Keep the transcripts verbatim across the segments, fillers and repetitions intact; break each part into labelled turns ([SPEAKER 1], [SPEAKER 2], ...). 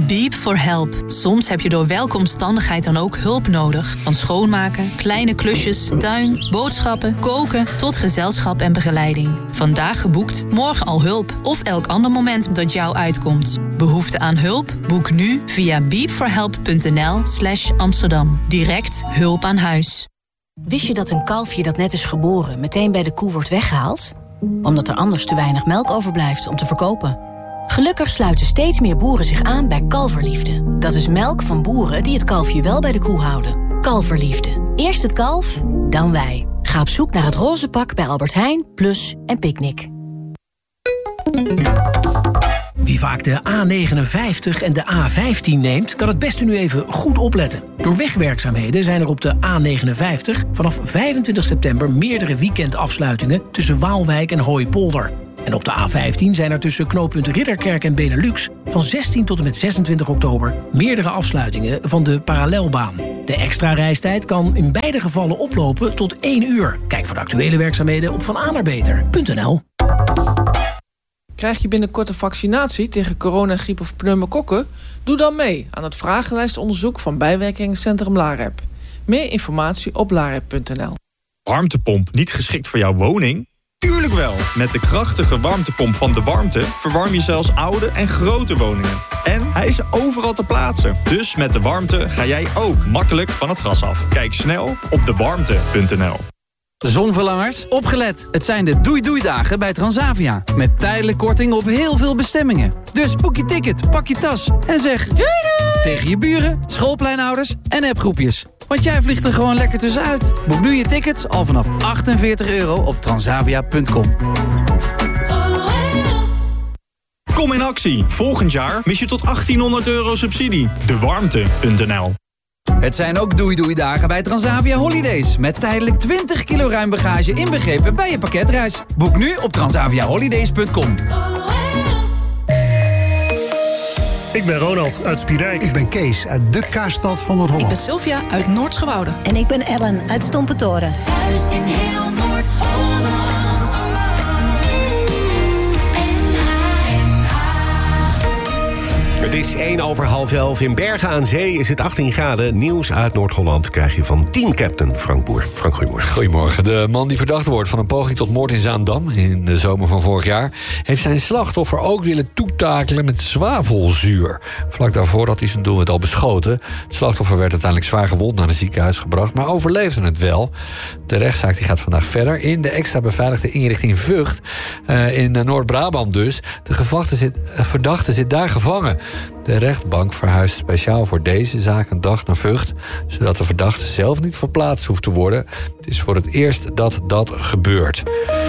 [SPEAKER 1] Beep for Help. Soms heb je door welke omstandigheid dan ook hulp nodig. Van schoonmaken, kleine klusjes, tuin, boodschappen, koken tot gezelschap en begeleiding. Vandaag geboekt, morgen al hulp. Of elk ander moment dat jou uitkomt. Behoefte aan hulp? Boek nu via beepforhelp.nl slash Amsterdam. Direct hulp aan huis.
[SPEAKER 2] Wist je dat een kalfje dat net is geboren meteen bij de koe wordt weggehaald? Omdat er anders te weinig melk overblijft om te verkopen. Gelukkig sluiten steeds meer boeren zich aan bij Kalverliefde. Dat is melk van boeren die het kalfje wel bij de koe houden. Kalverliefde. Eerst het kalf, dan wij. Ga op zoek naar het roze pak bij Albert Heijn, Plus en Picnic.
[SPEAKER 3] Wie vaak de A negenenvijftig en de A vijftien neemt, kan het beste nu even goed opletten. Door wegwerkzaamheden zijn er op de A negenenvijftig vanaf vijfentwintig september meerdere weekendafsluitingen tussen Waalwijk en Hooipolder. En op de A vijftien zijn er tussen knooppunt Ridderkerk en Benelux van zestien tot en met zesentwintig oktober meerdere afsluitingen van de parallelbaan. De extra reistijd kan in beide gevallen oplopen tot één uur. Kijk voor de actuele werkzaamheden op van anerbeter punt n l.
[SPEAKER 4] Krijg je binnenkort een vaccinatie tegen corona, griep of pneumokokken? Doe dan mee aan het vragenlijstonderzoek van bijwerkingencentrum LAREP. Meer informatie op larep punt n l.
[SPEAKER 5] Warmtepomp niet geschikt voor jouw woning? Tuurlijk wel! Met de krachtige warmtepomp van De Warmte verwarm je zelfs oude en grote woningen. En hij is overal te plaatsen. Dus met De Warmte ga jij ook makkelijk van het gas af. Kijk snel op de warmte punt n l.
[SPEAKER 6] Zonverlangers, opgelet. Het zijn de doei-doei-dagen bij Transavia. Met tijdelijk korting op heel veel bestemmingen. Dus boek je ticket, pak je tas en zeg doei doei tegen je buren, schoolpleinouders en appgroepjes. Want jij vliegt er gewoon lekker tussenuit. Boek nu je tickets al vanaf achtenveertig euro op transavia punt com.
[SPEAKER 5] Kom in actie. Volgend jaar mis je tot achttienhonderd euro subsidie. de warmte punt n l.
[SPEAKER 6] Het zijn ook doei-doei-dagen bij Transavia Holidays. Met tijdelijk twintig kilo ruim bagage inbegrepen bij je pakketreis. Boek nu op transavia holidays punt com.
[SPEAKER 7] Ik ben Ronald uit Spierijk.
[SPEAKER 8] Ik ben Kees uit de Kaarstad van Noord-Holland.
[SPEAKER 9] Ik ben Sylvia uit Noord-Schouwoude.
[SPEAKER 10] En ik ben Ellen uit Stompetoren.
[SPEAKER 11] Thuis in heel Noord-Holland.
[SPEAKER 12] Het is één over half elf. In Bergen aan Zee is het achttien graden. Nieuws uit Noord-Holland krijg je van teamcaptain Frank Boer. Frank, goedemorgen.
[SPEAKER 13] Goedemorgen. De man die verdacht wordt van een poging tot moord in Zaandam in de zomer van vorig jaar heeft zijn slachtoffer ook willen toetakelen met zwavelzuur. Vlak daarvoor had hij zijn doelwit al beschoten. Het slachtoffer werd uiteindelijk zwaar gewond naar een ziekenhuis gebracht, maar overleefde het wel. De rechtszaak die gaat vandaag verder in de extra beveiligde inrichting Vught, uh, in Noord-Brabant dus. De gevachte zit, uh, verdachte zit daar gevangen. De rechtbank verhuist speciaal voor deze zaak een dag naar Vught, zodat de verdachte zelf niet verplaatst hoeft te worden. Het is voor het eerst dat dat gebeurt.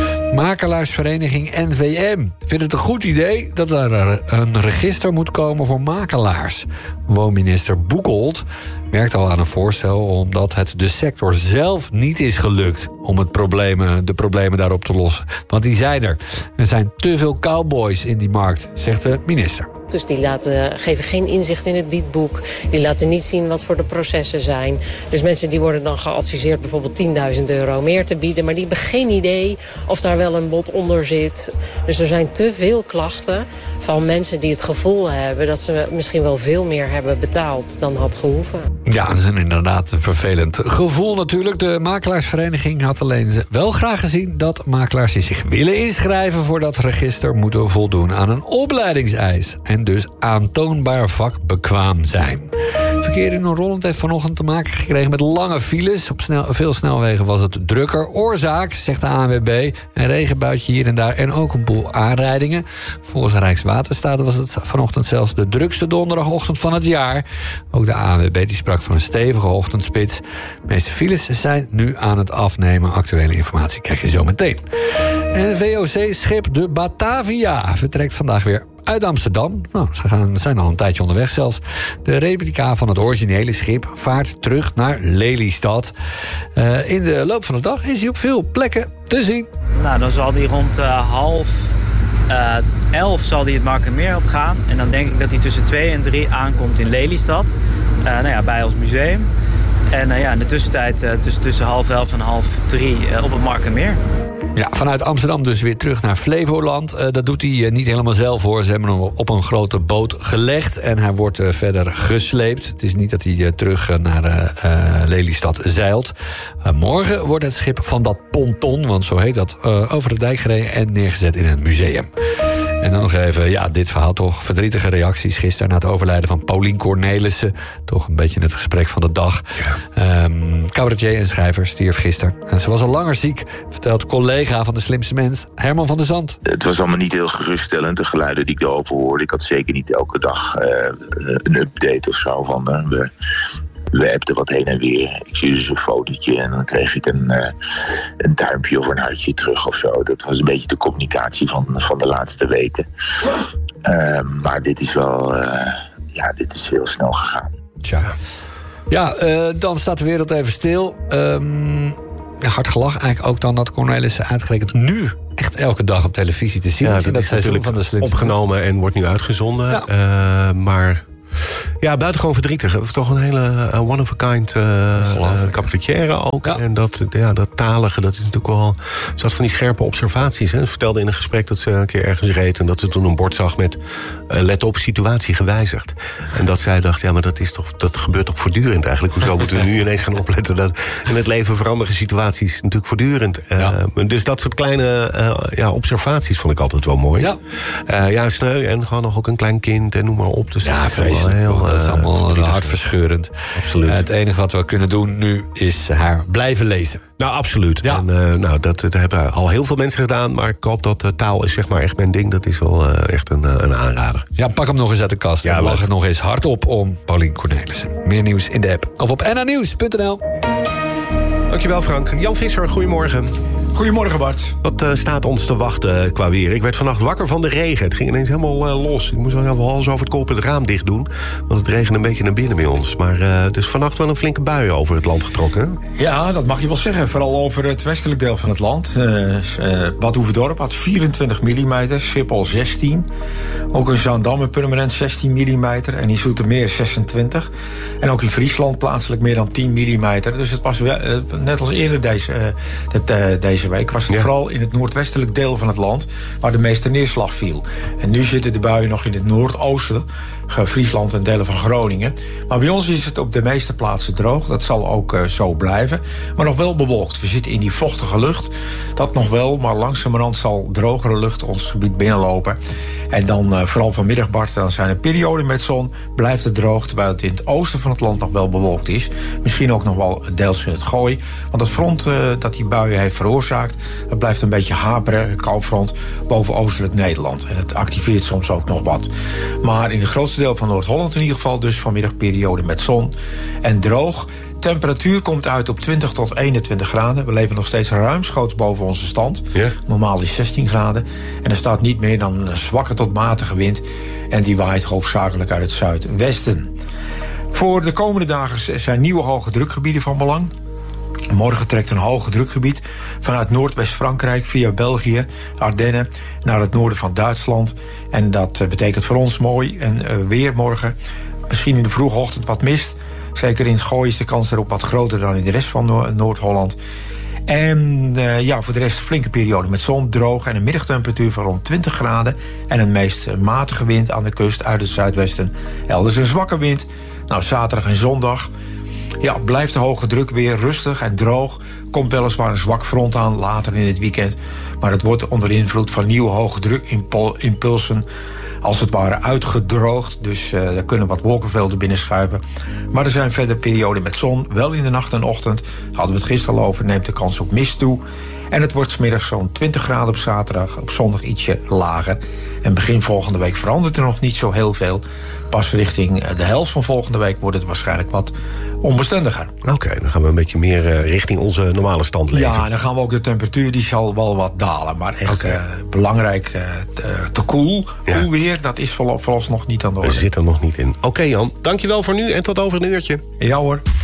[SPEAKER 13] Makelaarsvereniging N V M vindt het een goed idee dat er een register moet komen voor makelaars. Woonminister Boekholt merkt al aan een voorstel omdat het de sector zelf niet is gelukt om het problemen, de problemen daarop te lossen. Want die zei er. Er zijn te veel cowboys in die markt, zegt de minister.
[SPEAKER 14] Dus die laten, geven geen inzicht in het biedboek. Die laten niet zien wat voor de processen zijn. Dus mensen die worden dan geadviseerd bijvoorbeeld tienduizend euro meer te bieden. Maar die hebben geen idee of daar wel een bod onder zit. Dus er zijn te veel klachten van mensen die het gevoel hebben dat ze misschien wel veel meer hebben betaald dan had gehoeven.
[SPEAKER 13] Ja, dat is inderdaad een vervelend gevoel natuurlijk. De makelaarsvereniging had alleen wel graag gezien dat makelaars die zich willen inschrijven voor dat register moeten voldoen aan een opleidingseis. En dus aantoonbaar vakbekwaam zijn. Verkeer in Noord-Holland heeft vanochtend te maken gekregen met lange files. Op snel, veel snelwegen was het drukker. Oorzaak, zegt de A N W B, een regenbuitje hier en daar en ook een boel aanrijdingen. Volgens Rijkswaterstaat was het vanochtend zelfs de drukste donderdagochtend van het jaar. Ook de A N W B die sprak van een stevige ochtendspits. De meeste files zijn nu aan het afnemen. Actuele informatie krijg je zo meteen. En V O C-schip de Batavia vertrekt vandaag weer uit Amsterdam. Nou, ze gaan, zijn al een tijdje onderweg zelfs. De replica van het originele schip vaart terug naar Lelystad. Uh, in de loop van de dag is hij op veel plekken te zien.
[SPEAKER 15] Nou, dan zal hij rond uh, half uh, elf zal hij het Markermeer op gaan. En dan denk ik dat hij tussen twee en drie aankomt in Lelystad. Uh, nou ja, bij ons museum. En uh, ja, in de tussentijd uh, tussen, tussen half elf en half drie uh, op het Markermeer.
[SPEAKER 13] Ja, vanuit Amsterdam dus weer terug naar Flevoland. Uh, dat doet hij uh, niet helemaal zelf, hoor. Ze hebben hem op een grote boot gelegd en hij wordt uh, verder gesleept. Het is niet dat hij uh, terug uh, naar uh, uh, Lelystad zeilt. Uh, morgen wordt het schip van dat ponton, want zo heet dat, uh, over de dijk gereden en neergezet in een museum. En dan nog even, ja, dit verhaal toch. Verdrietige reacties gisteren na het overlijden van Paulien Cornelissen. Toch een beetje het gesprek van de dag. Ja. Um, cabaretier en schrijver stierf gisteren. En ze was al langer ziek, vertelt collega van De Slimste Mens, Herman van der Zand.
[SPEAKER 16] Het was allemaal niet heel geruststellend, de geluiden die ik erover hoorde. Ik had zeker niet elke dag uh, een update of zo van uh, we... We appten wat heen en weer. Ik zie dus een fotootje en dan kreeg ik een, uh, een duimpje of een hartje terug of zo. Dat was een beetje de communicatie van, van de laatste weken. Uh, maar dit is wel... Uh, ja, dit is heel snel gegaan.
[SPEAKER 13] Tja. Ja, uh, dan staat de wereld even stil. Um, ja, hard gelach eigenlijk ook dan dat Cornelissen uitgerekend nu echt elke dag op televisie te zien
[SPEAKER 12] ja,
[SPEAKER 13] is.
[SPEAKER 12] Dat, dat is natuurlijk van de Slimste opgenomen en wordt nu uitgezonden. Ja. Uh, maar... Ja, buitengewoon verdrietig. Toch een hele uh, one-of-a-kind uh, cabaretière ook. Ja. En dat, ja, dat talige, dat is natuurlijk wel... Ze had van die scherpe observaties. Hè. Ze vertelde in een gesprek dat ze een keer ergens reed... en dat ze toen een bord zag met... Uh, let op, situatie gewijzigd. En dat zij dacht, ja, maar dat, is toch, dat gebeurt toch voortdurend eigenlijk. Hoezo moeten we nu ineens gaan opletten? Dat in het leven veranderen situaties natuurlijk voortdurend. Uh, ja. Dus dat soort kleine uh, ja, observaties vond ik altijd wel mooi. Ja, uh, ja sneu en gewoon nog ook een klein kind en noem maar op. Dus
[SPEAKER 13] ja, vreselijk. Heel, dat is allemaal uh, hartverscheurend. Absoluut. Uh, het enige wat we kunnen doen nu is haar blijven lezen.
[SPEAKER 12] Nou, absoluut. Ja. En, uh, nou, dat, dat hebben al heel veel mensen gedaan. Maar ik hoop dat uh, taal is zeg maar echt mijn ding. Dat is wel uh, echt een, uh, een aanrader.
[SPEAKER 13] Ja, pak hem nog eens uit de kast. Ja, en lach het nog eens hardop om Paulien Cornelissen. Meer nieuws in de app of op n h nieuws punt n l.
[SPEAKER 12] Dankjewel, Frank. Jan Visser, goedemorgen.
[SPEAKER 17] Goedemorgen, Bart.
[SPEAKER 12] Wat uh, staat ons te wachten qua weer? Ik werd vannacht wakker van de regen. Het ging ineens helemaal uh, los. Ik moest al wel hals over het kop het raam dicht doen. Want het regende een beetje naar binnen bij ons. Maar uh, het is vannacht wel een flinke bui over het land getrokken.
[SPEAKER 17] Ja, dat mag je wel zeggen. Vooral over het westelijk deel van het land. Uh, uh, Bad Hoeverdorp had vierentwintig millimeter. Schiphol zestien. Ook in Zaandam permanent zestien millimeter. En in Zoetermeer zesentwintig. En ook in Friesland plaatselijk meer dan tien millimeter. Dus het was wel, uh, net als eerder deze, uh, dat, uh, deze week was het ja. vooral in het noordwestelijk deel van het land waar de meeste neerslag viel. En nu zitten de buien nog in het noordoosten, Friesland en delen van Groningen. Maar bij ons is het op de meeste plaatsen droog. Dat zal ook uh, zo blijven. Maar nog wel bewolkt. We zitten in die vochtige lucht. Dat nog wel, maar langzamerhand zal drogere lucht ons gebied binnenlopen. En dan uh, vooral vanmiddag, Bart, dan zijn er perioden met zon. Blijft het droog, terwijl het in het oosten van het land nog wel bewolkt is. Misschien ook nog wel deels in het Gooi. Want het front uh, dat die buien heeft veroorzaakt, dat blijft een beetje haperen, koufront, boven oostelijk Nederland. En het activeert soms ook nog wat. Maar in het grootste deel van Noord-Holland in ieder geval dus vanmiddag periode met zon en droog. Temperatuur komt uit op twintig tot eenentwintig graden. We leven nog steeds ruimschoots boven onze stand. Ja. Normaal is zestien graden. En er staat niet meer dan een zwakke tot matige wind. En die waait hoofdzakelijk uit het zuidwesten. Voor de komende dagen zijn nieuwe hoge drukgebieden van belang. Morgen trekt een hoge drukgebied vanuit Noordwest-Frankrijk via België, Ardennen, naar het noorden van Duitsland. En dat betekent voor ons mooi en uh, weer morgen. Misschien in de vroege ochtend wat mist. Zeker in het Gooi is de kans erop wat groter dan in de rest van Noord- Noord-Holland. En uh, ja, voor de rest een flinke periode met zon, droog en een middagtemperatuur van rond twintig graden. En een meest matige wind aan de kust uit het zuidwesten. Elders een zwakke wind. Nou, zaterdag en zondag. Ja, blijft de hoge druk weer rustig en droog. Komt weliswaar een zwak front aan later in het weekend. Maar het wordt onder invloed van nieuwe hoge drukimpulsen als het ware uitgedroogd. Dus uh, er kunnen wat wolkenvelden binnenschuiven. Maar er zijn verder perioden met zon. Wel in de nacht en ochtend. Daar hadden we het gisteren al over. Neemt de kans op mist toe. En het wordt 's middags zo'n twintig graden op zaterdag. Op zondag ietsje lager. En begin volgende week verandert er nog niet zo heel veel. Pas richting de helft van volgende week wordt het waarschijnlijk wat onbestendiger.
[SPEAKER 12] Oké, okay, dan gaan we een beetje meer uh, richting onze normale stand leven.
[SPEAKER 17] Ja, en dan gaan we ook de temperatuur, die zal wel wat dalen. Maar echt okay. uh, belangrijk, uh, te, te koel, ja. koel weer, dat is vooralsnog niet aan de orde.
[SPEAKER 12] We zitten er nog niet in. Oké okay, Jan, dankjewel voor nu en tot over een uurtje.
[SPEAKER 17] Ja hoor.